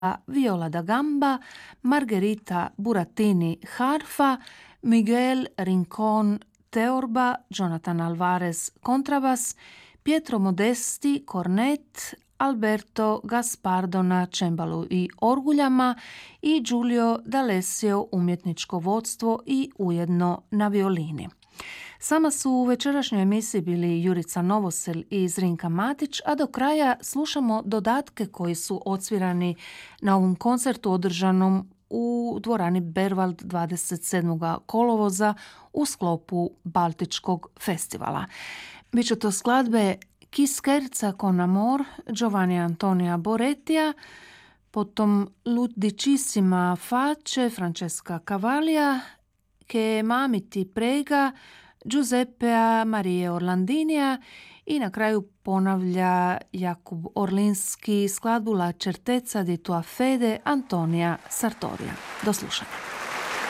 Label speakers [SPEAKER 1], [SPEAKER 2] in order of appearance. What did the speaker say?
[SPEAKER 1] Viola da Gamba, Margherita Burattini harfa, Miguel Rincon teorba, Jonathan Alvarez kontrabas, Pietro Modesti kornet, Alberto Gaspardo na čembalu i orguljama i Giulio D'Alessio umjetničko vodstvo i ujedno na violini. Sama su u večerašnjoj emisiji bili Jurica Novosel i Zrinka Matić, a do kraja slušamo dodatke koji su odsvirani na ovom koncertu održanom u dvorani Berwald 27. kolovoza u sklopu Baltičkog festivala. Biće to skladbe Chi scherza con amor Giovanni Antonia Borettija, potom Ludicissima face Francesca Cavaglia, Che mami ti prega Giuseppea Marije Orlandinija i na kraju ponavlja Jakub Orlinski skladbu La certezza di tua fede Antonija Sartorija. Do slušanja.